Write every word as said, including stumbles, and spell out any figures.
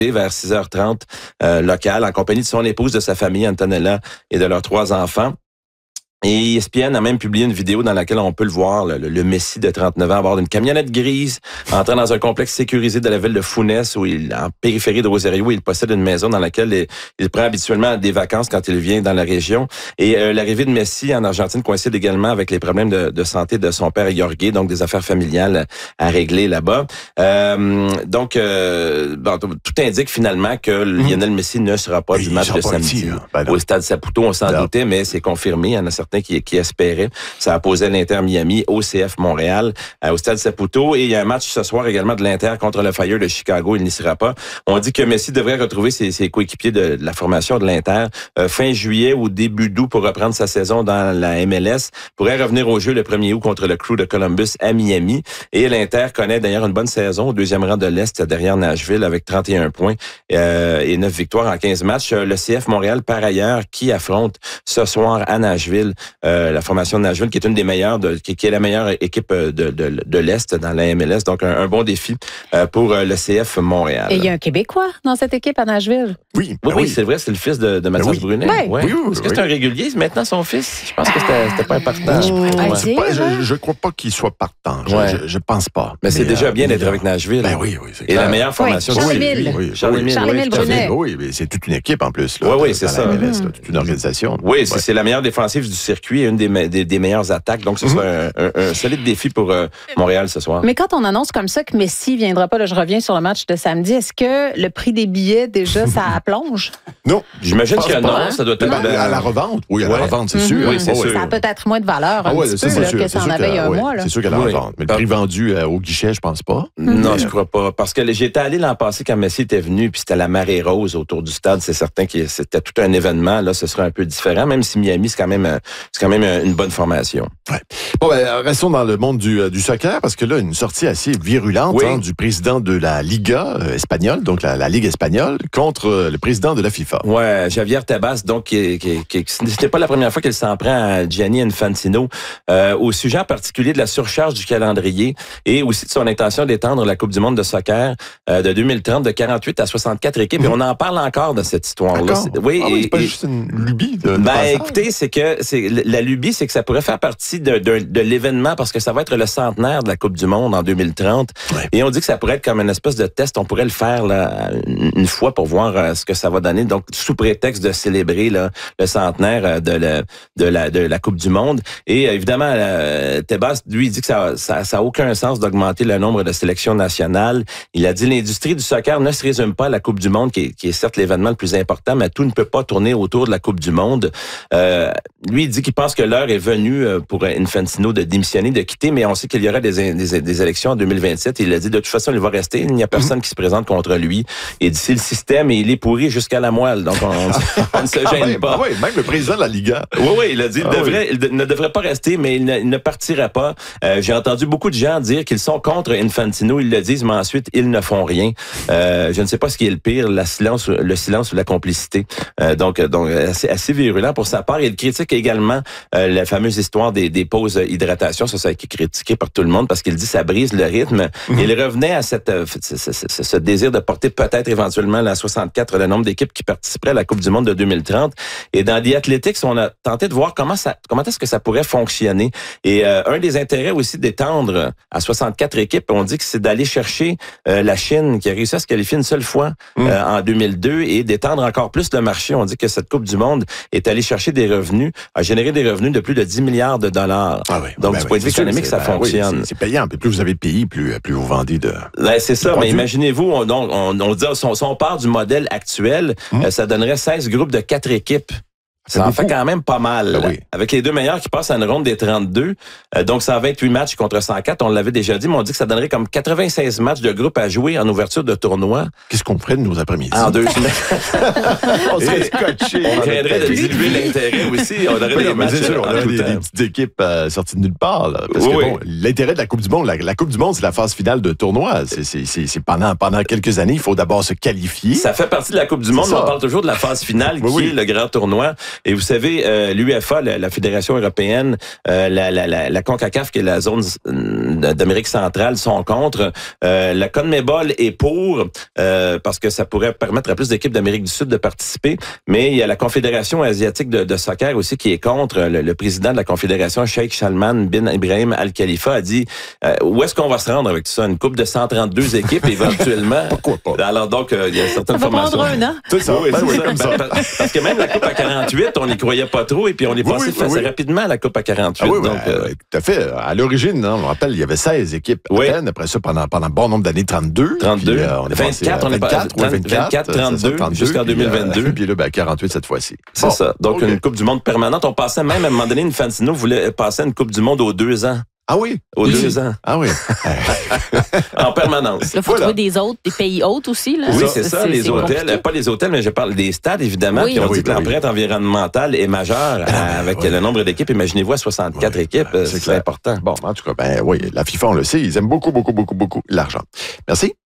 vers six heures trente euh, locale, en compagnie de son épouse, de sa famille, Antonella, et de leurs trois enfants. Et E S P N a même publié une vidéo dans laquelle on peut le voir, le, le Messi de trente-neuf ans, à bord d'une camionnette grise, entrant dans un complexe sécurisé de la ville de Funes, où il, en périphérie de Rosario, où il possède une maison dans laquelle il, il prend habituellement des vacances quand il vient dans la région. Et euh, l'arrivée de Messi en Argentine coïncide également avec les problèmes de, de santé de son père Jorge, donc des affaires familiales à régler là-bas. Euh, donc, euh, bon, tout indique finalement que mmh. Lionel Messi ne sera pas Et du match de samedi. Ici, ben au Stade Saputo, on s'en doutait, mais c'est confirmé. Il y en a certains Qui, qui espérait. Ça opposait l'Inter Miami au C F Montréal, euh, au Stade Saputo. Et il y a un match ce soir également de l'Inter contre le Fire de Chicago. Il n'y sera pas. On dit que Messi devrait retrouver ses, ses coéquipiers de, de la formation de l'Inter euh, fin juillet ou début d'août pour reprendre sa saison dans la M L S. Pourrait revenir au jeu le premier août contre le Crew de Columbus à Miami. Et l'Inter connaît d'ailleurs une bonne saison au deuxième rang de l'Est derrière Nashville avec trente et un points euh, et neuf victoires en quinze matchs. Le C F Montréal, par ailleurs, qui affronte ce soir à Nashville Euh, la formation de Nashville, qui est une des meilleures, de, qui, qui est la meilleure équipe de, de, de l'Est dans la M L S. Donc, un, un bon défi euh, pour euh, le C F Montréal. Et il y a un Québécois dans cette équipe à Nashville. Oui, oui, oui. oui c'est vrai, c'est le fils de, de Mathias oui. Brunet. Ouais. Ouais. Oui, oui, Est-ce que oui. c'est un régulier maintenant, son fils? Je pense que c'était, c'était pas important. Ah, Je, ouais. Pas, je, je crois pas qu'il soit partant. Je, Ouais. je, je pense pas. Mais, mais c'est déjà euh, bien d'être euh, avec Nashville. Ben oui, oui. C'est Et clair. la meilleure formation. Oui, de Charles-Émile. oui, Charles-Émile, Charles-Émile oui, Brunet. Oui, mais c'est toute une équipe en plus. Là, Oui, oui, dans c'est la ça. M L S, là, toute une organisation. Oui, c'est, Ouais. c'est la meilleure défensive du circuit et une des, des, des meilleures attaques. Donc, ce sera un, un, un solide défi pour euh, Montréal ce soir. Mais quand on annonce comme ça que Messi viendra pas, là, je reviens sur le match de samedi, est-ce que le prix des billets, déjà, ça plonge? Non. J'imagine Je que pense non, pas, hein? ça doit être... Ben, à la revente. Oui, à la Ouais. revente, c'est Mm-hmm. sûr. Oui, c'est Oh, sûr. Ça a peut-être moins de valeur un Ah ouais, petit ça, peu c'est là, sûr. que C'est ça en sûr avait il y a un ouais, mois. Là. C'est sûr qu'à la Oui. revente. Mais le prix vendu euh, au guichet, je pense pas. Non, Mais, je crois pas. Parce que j'étais allé l'an passé quand Messi était venu, puis c'était la marée rose autour du stade. C'est certain que c'était tout un événement. Là, ce sera un peu différent, même si Miami, c'est quand même, c'est quand même une bonne formation. Ouais. Bon, ben, restons dans le monde du, du soccer, parce que là, une sortie assez virulente oui. hein, du président de la Liga euh, espagnole, donc la, la Ligue espagnole, contre euh, le président de la FIFA. Ouais, Javier Tebas, donc, qui, qui, qui, c'était pas la première fois qu'il s'en prend à Gianni Infantino, euh, au sujet en particulier de la surcharge du calendrier et aussi de son intention d'étendre la Coupe du monde de soccer euh, de deux mille trente de quarante-huit à soixante-quatre équipes. Mmh. Et on en parle encore de cette histoire-là. C'est, oui, ah et, oui, c'est pas et, juste une lubie de, de Ben, passage. écoutez, c'est que c'est la lubie, c'est que ça pourrait faire partie de, de, de l'événement parce que ça va être le centenaire de la Coupe du monde en deux mille trente. Ouais. Et on dit que ça pourrait être comme une espèce de test. On pourrait le faire là, une fois pour voir euh, ce que ça va donner. Donc, sous prétexte de célébrer là, le centenaire de la, de la, de la Coupe du monde. Et euh, évidemment, euh, Tebas, lui, dit que ça, ça, ça a aucun sens d'augmenter le nombre de sélections nationales. Il a dit l'industrie du soccer ne se résume pas à la Coupe du monde, qui est, qui est certes l'événement le plus important, mais tout ne peut pas tourner autour de la Coupe du monde. Euh, lui, il dit qu'il pense que l'heure est venue pour Infantino de démissionner, de quitter, mais on sait qu'il y aura des, des, des élections en deux mille vingt-sept. Il a dit de toute façon, il va rester. Il n'y a personne mmh. qui se présente contre lui. Et d'ici le système, il est pourri jusqu'à la moelle. Donc, on, on ne se gêne même, pas. Oui, même le président de la Liga. Oui, oui, il a dit ah, il, devrait, oui. il ne devrait pas rester, mais il ne, il ne partira pas. Euh, j'ai entendu beaucoup de gens dire qu'ils sont contre Infantino. Ils le disent, mais ensuite, ils ne font rien. Euh, je ne sais pas ce qui est le pire, la silence, le silence ou la complicité. Euh, donc, donc assez, assez virulent pour sa part. Il critique également euh, la fameuse histoire des, des pauses hydratation. Ça, ça a été critiqué par tout le monde parce qu'il dit que ça brise le rythme. Mmh. Il revenait à cette, ce, ce, ce, ce désir de porter peut-être éventuellement la soixante-quatre, le nombre d'équipes qui participeraient à la Coupe du monde de deux mille trente. Et dans The Athletics, on a tenté de voir comment ça, comment est-ce que ça pourrait fonctionner. Et euh, un des intérêts aussi d'étendre à soixante-quatre équipes, on dit que c'est d'aller chercher euh, la Chine qui a réussi à se qualifier une seule fois mmh. euh, en deux mille deux et d'étendre encore plus le marché. On dit que cette Coupe du monde est allée chercher des revenus, a généré des revenus de plus de dix milliards de dollars. Ah oui. Donc, ben du oui, point de vue économique, ça ben fonctionne. Oui, c'est, c'est payant. Plus vous avez de pays, plus, plus vous vendez de... Ben, c'est ça, mais imaginez-vous, on, on, on dit, si on, si on part du modèle actuel, mmh. euh, ça donnerait seize groupes de quatre équipes. Ça en fait quand même pas mal. Ben oui. Avec les deux meilleurs qui passent à une ronde des trente-deux, euh, donc cent vingt-huit matchs contre cent quatre, on l'avait déjà dit, mais on dit que ça donnerait comme quatre-vingt-seize matchs de groupe à jouer en ouverture de tournoi. Qu'est-ce qu'on ferait de nos après-midi? En deux semaines. On serait scotché. On craindrait de diluer l'intérêt aussi. On aurait oui, des matchs sûr, on aurait des, des petites équipes euh, sorties de nulle part. Là, parce oui, que oui. bon, l'intérêt de la Coupe du monde, la, la Coupe du monde, c'est la phase finale de tournoi. C'est, c'est, c'est, c'est pendant, pendant quelques années, il faut d'abord se qualifier. Ça fait partie de la Coupe du monde, mais on parle toujours de la phase finale oui, qui oui. est le grand tournoi. Et vous savez, euh, l'UEFA, la, la Fédération européenne, euh, la, la, la, la CONCACAF, qui est la zone d'Amérique centrale, sont contre. Euh, la CONMEBOL est pour, euh, parce que ça pourrait permettre à plus d'équipes d'Amérique du Sud de participer. Mais il y a la Confédération asiatique de, de soccer aussi qui est contre. Le, le président de la Confédération, Sheikh Salman bin Ibrahim Al Khalifa, a dit euh, où est-ce qu'on va se rendre avec tout ça? Une coupe de cent trente-deux équipes éventuellement. Pourquoi pas? Alors donc, euh, il y a certaines ça va formations. prendre un an. C'est ça, Oui, ben c'est oui, ça. comme ça. Ben, parce que même la coupe à quarante-huit, on n'y croyait pas trop et puis on est Oui, passé oui, assez oui. rapidement à la coupe à quarante-huit. Ah oui, donc, ben, euh, oui, tout à fait. À l'origine, hein, on rappelle, il y avait seize équipes à Oui. peine. Après ça, pendant, pendant un bon nombre d'années, trente-deux. trente-deux. Puis, euh, on est passé à vingt-quatre, on est pas- vingt-quatre, ouais, vingt-quatre, vingt-quatre, trente-deux, c'est ça, jusqu'en puis, deux mille vingt-deux. Euh, puis là, ben, quarante-huit cette fois-ci. c'est Bon, ça. Donc, OK. une Coupe du Monde permanente. On passait même, à un moment donné, Infantino voulait passer une Coupe du Monde aux deux ans. Ah oui? Aux Oui. deux ans. Ah oui. En permanence. Là, il faut Voilà. trouver des autres, des pays hôtes aussi. Là. Oui, c'est ça, les hôtels. compliqué. Pas les hôtels, mais je parle des stades, évidemment. Oui. Puis on Oui, dit que oui, l'empreinte environnementale est majeure euh, avec oui. le nombre d'équipes. Imaginez-vous à soixante-quatre Oui, équipes. ben, euh, c'est C'est clair. important. Bon, en tout cas, ben oui, la FIFA, on le sait, ils aiment beaucoup, beaucoup, beaucoup, beaucoup l'argent. Merci.